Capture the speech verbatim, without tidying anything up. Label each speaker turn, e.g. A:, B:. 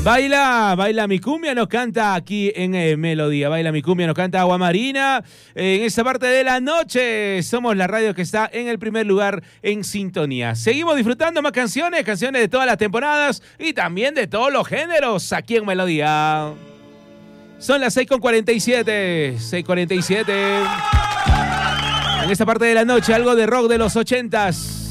A: Baila, baila mi cumbia, nos canta aquí en eh, Melodía. Baila mi cumbia, nos canta Agua Marina. En esta parte de la noche somos la radio que está en el primer lugar en sintonía. Seguimos disfrutando más canciones, canciones de todas las temporadas y también de todos los géneros aquí en Melodía. Son las seis con cuarenta y siete. seis con cuarenta y siete. En esta parte de la noche, algo de rock de los ochentas.